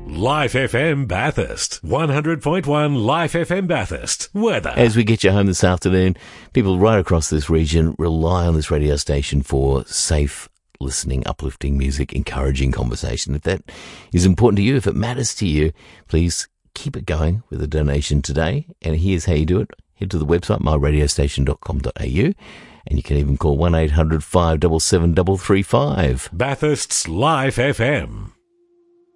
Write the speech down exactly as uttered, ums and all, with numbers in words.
Life F M Bathurst. one hundred point one Life F M Bathurst. Weather. As we get you home this afternoon, people right across this region rely on this radio station for safe listening, uplifting music, encouraging conversation. If that is important to you, if it matters to you, please keep it going with a donation today. And here's how you do it. Head to the website, my radio station dot com dot a u, and you can even call one eight hundred five seven seven three three five. Bathurst's Life F M.